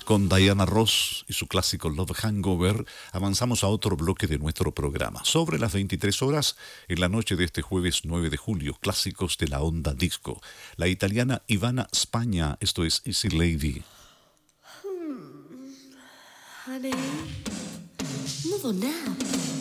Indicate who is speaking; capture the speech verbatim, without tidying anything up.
Speaker 1: Con Diana Ross y su clásico Love Hangover, avanzamos a otro bloque de nuestro programa. Sobre las veintitrés horas, en la noche de este jueves nueve de julio, clásicos de la onda disco. La italiana Ivana Spagna, esto es Easy Lady.
Speaker 2: Hmm. Honey, little nap.